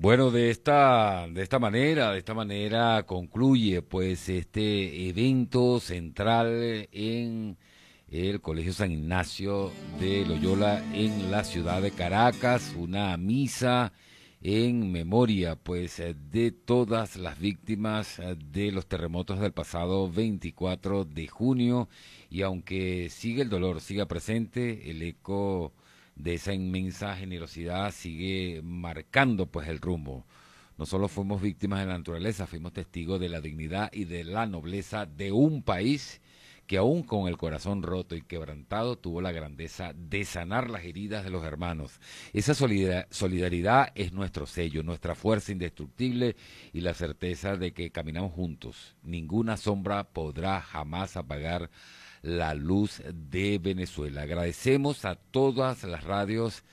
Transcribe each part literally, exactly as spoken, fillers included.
Bueno, de esta, de esta manera, de esta manera concluye pues este evento central en el Colegio San Ignacio de Loyola en la ciudad de Caracas, una misa en memoria pues de todas las víctimas de los terremotos del pasado veinticuatro de junio, y aunque sigue el dolor, siga presente, el eco de esa inmensa generosidad sigue marcando pues el rumbo. No solo fuimos víctimas de la naturaleza, fuimos testigos de la dignidad y de la nobleza de un país que aún con el corazón roto y quebrantado tuvo la grandeza de sanar las heridas de los hermanos. Esa solidaridad es nuestro sello, nuestra fuerza indestructible y la certeza de que caminamos juntos. Ninguna sombra podrá jamás apagar la luz de Venezuela. Agradecemos a todas las radios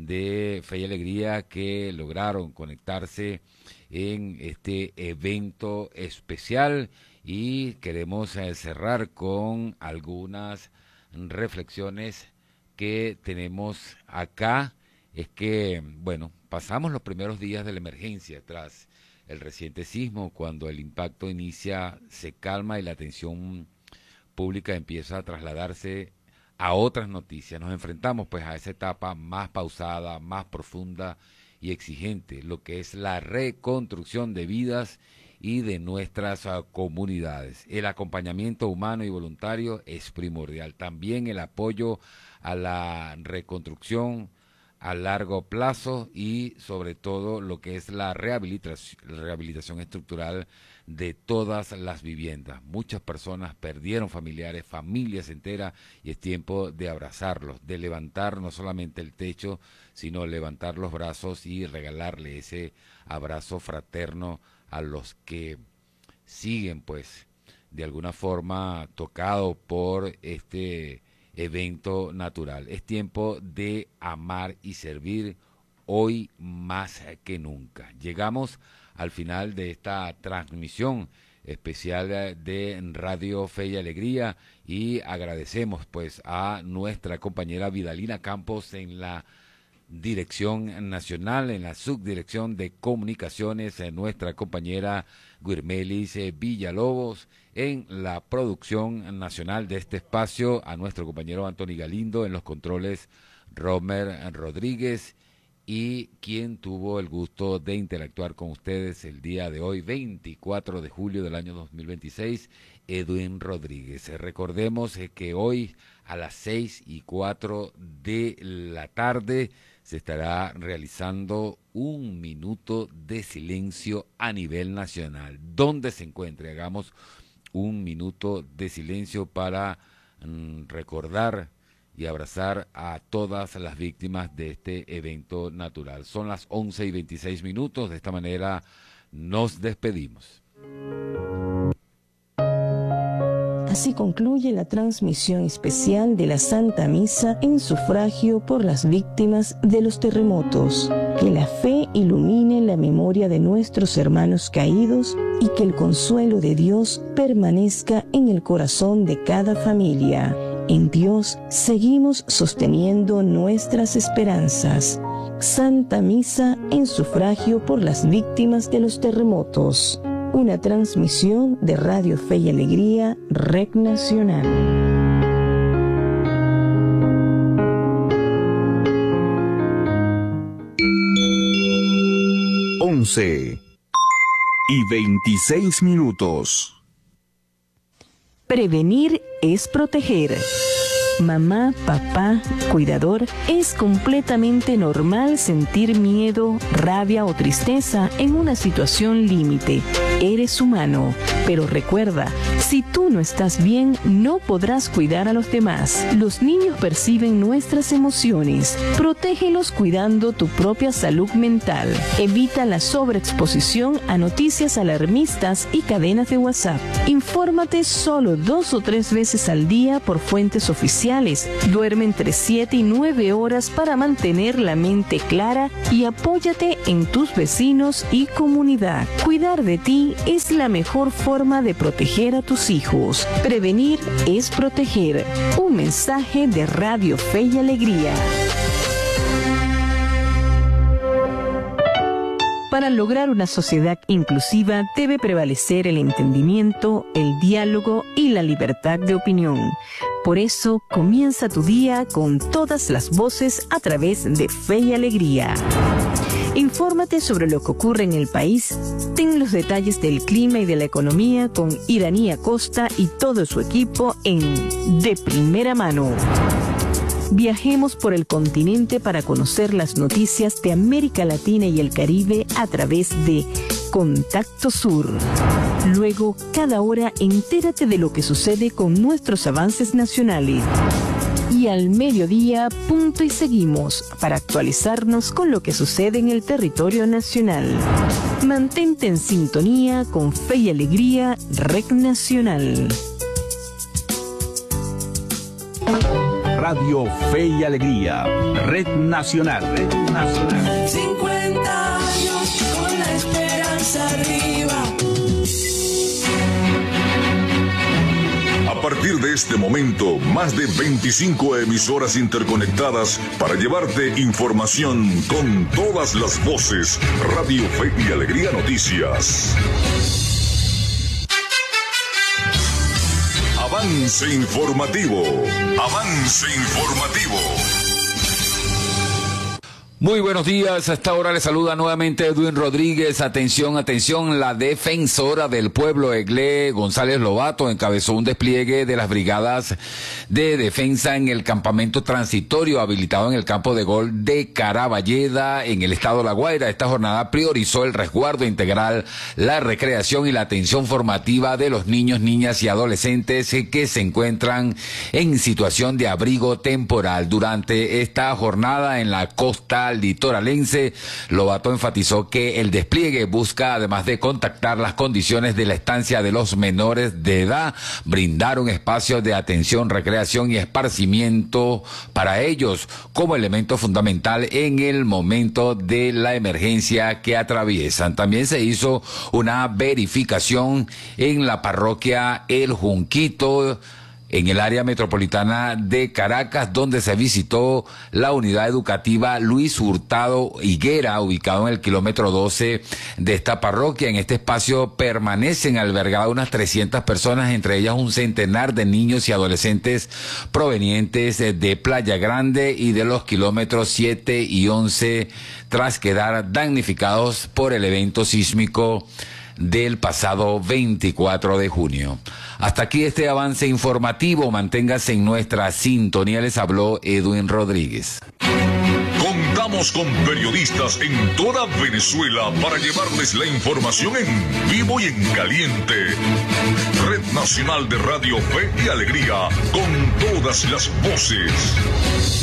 de Fe y Alegría que lograron conectarse en este evento especial, y queremos eh, cerrar con algunas reflexiones que tenemos acá. Es que, bueno, pasamos los primeros días de la emergencia tras el reciente sismo, cuando el impacto inicia, se calma y la atención pública empieza a trasladarse a otras noticias. Nos enfrentamos pues a esa etapa más pausada, más profunda y exigente, lo que es la reconstrucción de vidas y de nuestras uh, comunidades. El acompañamiento humano y voluntario es primordial. También el apoyo a la reconstrucción a largo plazo y sobre todo lo que es la rehabilitación, rehabilitación estructural de todas las viviendas. Muchas personas perdieron familiares, familias enteras, y es tiempo de abrazarlos, de levantar no solamente el techo, sino levantar los brazos y regalarle ese abrazo fraterno a los que siguen pues de alguna forma tocados por este evento natural. Es tiempo de amar y servir hoy más que nunca. Llegamos al final de esta transmisión especial de Radio Fe y Alegría, y agradecemos pues a nuestra compañera Vidalina Campos en la Dirección Nacional, en la Subdirección de Comunicaciones, en nuestra compañera Guirmelis Villalobos, en la producción nacional de este espacio, a nuestro compañero Anthony Galindo, en los controles Romer Rodríguez, y quien tuvo el gusto de interactuar con ustedes el día de hoy, veinticuatro de julio del año dos mil veintiséis, Edwin Rodríguez. Recordemos que hoy a las seis y cuatro de la tarde se estará realizando un minuto de silencio a nivel nacional. Donde se encuentre, hagamos un minuto de silencio para mm, recordar y abrazar a todas las víctimas de este evento natural. Son las once y veintiséis minutos, de esta manera nos despedimos. Así concluye la transmisión especial de la Santa Misa en sufragio por las víctimas de los terremotos. Que la fe ilumine la memoria de nuestros hermanos caídos y que el consuelo de Dios permanezca en el corazón de cada familia. En Dios seguimos sosteniendo nuestras esperanzas. Santa Misa en sufragio por las víctimas de los terremotos. Una transmisión de Radio Fe y Alegría, Red Nacional. Once y veintiséis minutos. Prevenir es proteger. Mamá, papá, cuidador, es completamente normal sentir miedo, rabia o tristeza en una situación límite. Eres humano, pero recuerda, si tú no estás bien, no podrás cuidar a los demás. Los niños perciben nuestras emociones. Protégelos cuidando tu propia salud mental. Evita la sobreexposición a noticias alarmistas y cadenas de WhatsApp. Infórmate solo dos o tres veces al día por fuentes oficiales. Duerme entre siete y nueve horas para mantener la mente clara y apóyate en tus vecinos y comunidad. Cuidar de ti es la mejor forma de proteger a tus hijos. Prevenir es proteger. Un mensaje de Radio Fe y Alegría. Para lograr una sociedad inclusiva debe prevalecer el entendimiento, el diálogo y la libertad de opinión. Por eso, comienza tu día con todas las voces a través de Fe y Alegría. Infórmate sobre lo que ocurre en el país. Ten los detalles del clima y de la economía con Iranía Costa y todo su equipo en De Primera Mano. Viajemos por el continente para conocer las noticias de América Latina y el Caribe a través de Contacto Sur. Luego, cada hora, entérate de lo que sucede con nuestros avances nacionales. Y al mediodía, punto y seguimos para actualizarnos con lo que sucede en el territorio nacional. Mantente en sintonía con Fe y Alegría, Red Nacional. Radio Fe y Alegría, Red Nacional, Red Nacional. cincuenta años con la esperanza arriba. A partir de este momento, más de veinticinco emisoras interconectadas para llevarte información con todas las voces. Radio Fe y Alegría Noticias. Avance informativo. Avance informativo. Muy buenos días, a esta hora le saluda nuevamente Edwin Rodríguez. Atención, atención, la defensora del pueblo, Egle González Lobato, encabezó un despliegue de las brigadas de defensa en el campamento transitorio habilitado en el campo de gol de Caraballeda, en el estado de La Guaira. Esta jornada priorizó el resguardo integral, la recreación y la atención formativa de los niños, niñas y adolescentes que se encuentran en situación de abrigo temporal. Durante esta jornada en la costa litoralense, Lobato enfatizó que el despliegue busca, además de contactar las condiciones de la estancia de los menores de edad, brindar un espacio de atención, recreación y esparcimiento para ellos como elemento fundamental en el momento de la emergencia que atraviesan. También se hizo una verificación en la parroquia El Junquito, en el área metropolitana de Caracas, donde se visitó la unidad educativa Luis Hurtado Higuera, ubicado en el kilómetro doce de esta parroquia. En este espacio permanecen albergadas unas trescientas personas, entre ellas un centenar de niños y adolescentes provenientes de Playa Grande y de los kilómetros siete y once, tras quedar damnificados por el evento sísmico del pasado veinticuatro de junio. Hasta aquí este avance informativo. Manténgase en nuestra sintonía. Les habló Edwin Rodríguez. Contamos con periodistas en toda Venezuela para llevarles la información en vivo y en caliente. Red Nacional de Radio Fe y Alegría, con todas las voces.